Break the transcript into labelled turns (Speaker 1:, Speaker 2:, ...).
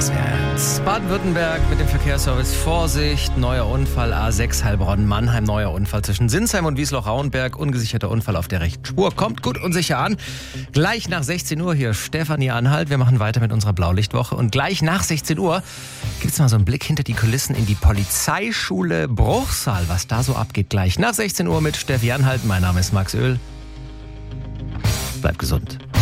Speaker 1: SWR1. Baden-Württemberg mit dem Verkehrsservice. Vorsicht, neuer Unfall, A6 Heilbronn-Mannheim, neuer Unfall zwischen Sinsheim und Wiesloch-Rauenberg. Ungesicherter Unfall auf der rechten Spur. Kommt gut und sicher an. Gleich nach 16 Uhr hier Stefanie Anhalt. Wir machen weiter mit unserer Blaulichtwoche. Und gleich nach 16 Uhr gibt's mal so einen Blick hinter die Kulissen in die Polizeischule Bruchsal. Was da so abgeht. Gleich nach 16 Uhr mit Steffi Anhalt. Mein Name ist Max Öl. Bleibt gesund.